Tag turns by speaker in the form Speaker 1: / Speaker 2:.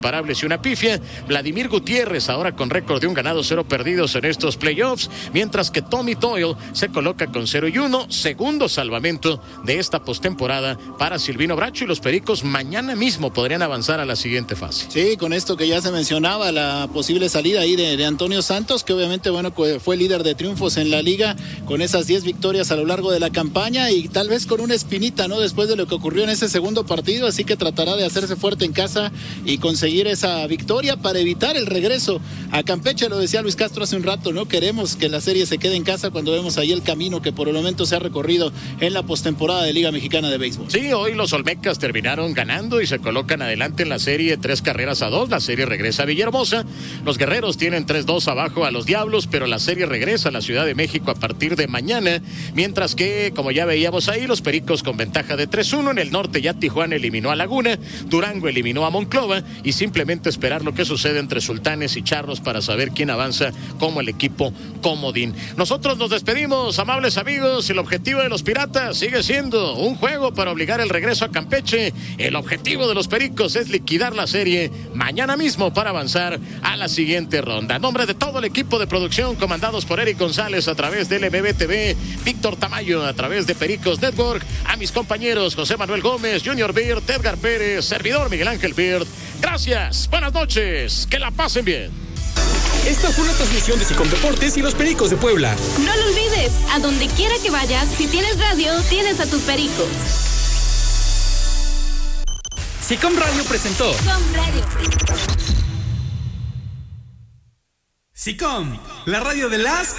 Speaker 1: Parables y una pifia. Vladimir Gutiérrez ahora con récord de 1 ganado, 0 perdidos en estos playoffs, mientras que Tommy Doyle se coloca con 0-1, segundo salvamento de esta postemporada para Silvino Bracho, y los Pericos mañana mismo podrían avanzar a la siguiente fase.
Speaker 2: Sí, con esto que ya se mencionaba, la posible salida ahí de Antonio Santos, que obviamente fue líder de triunfos en la liga con esas 10 victorias a lo largo de la campaña, y tal vez con una espinita, ¿no?, después de lo que ocurrió en ese segundo partido, así que tratará de hacerse fuerte en casa y conseguir esa victoria para evitar el regreso a Campeche. Lo decía Luis Castro hace un rato, ¿no? Queremos que la serie se quede en casa cuando vemos ahí el camino que por el momento se ha recorrido en la postemporada de Liga Mexicana de Béisbol.
Speaker 1: Sí, hoy los Olmecas terminaron ganando y se colocan adelante en la serie 3-2. La serie regresa a Villahermosa. Los Guerreros tienen 3-2 abajo a los Diablos, pero la serie regresa a la Ciudad de México a partir de mañana, mientras que, como ya veíamos ahí, los Pericos con ventaja de 3-1. En el norte ya Tijuana eliminó a Laguna, Durango eliminó a Monclova, y simplemente esperar lo que sucede entre Sultanes y Charros para saber quién avanza como el equipo comodín. Nosotros nos despedimos, amables amigos, y el objetivo de los Piratas sigue siendo un juego para obligar el regreso a Campeche. El objetivo de los Pericos es liquidar la serie mañana mismo para avanzar a la siguiente ronda. En nombre de todo el equipo de producción, comandados por Eric González a través de LBB TV, Víctor Tamayo a través de Pericos Network, a mis compañeros José Manuel Gómez, Junior Beard, Edgar Pérez, servidor Miguel Ángel Beard. Gracias, buenas noches, que la pasen bien.
Speaker 3: Esta fue una transmisión de SICOM Deportes y los Pericos de Puebla.
Speaker 4: No lo olvides, a donde quiera que vayas, si tienes radio, tienes a tus Pericos.
Speaker 3: SICOM Radio presentó
Speaker 4: SICOM Radio.
Speaker 3: SICOM, la radio de las